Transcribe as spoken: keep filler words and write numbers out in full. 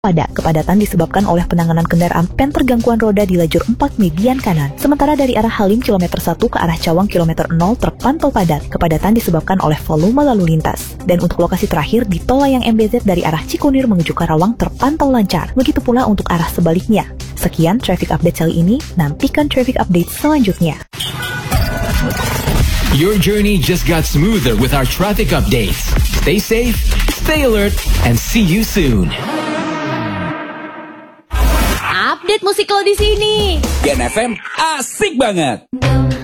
padat. Kepadatan disebabkan oleh penanganan kendaraan penter gangguan roda di lajur empat median kanan. Sementara dari arah Halim kilometer satu ke arah Cawang kilometer nol terpantau padat. Kepadatan disebabkan oleh volume lalu lintas. Dan untuk lokasi terakhir di tol layang M B Z dari arah Cikunir menuju Karawang terpantau lancar. Begitu pula untuk arah sebaliknya. Sekian traffic update kali ini. Nantikan traffic update selanjutnya. Your journey just got smoother with our traffic updates. Stay safe, stay alert, and see you soon. Update musik lo di sini. Gen F M asik banget.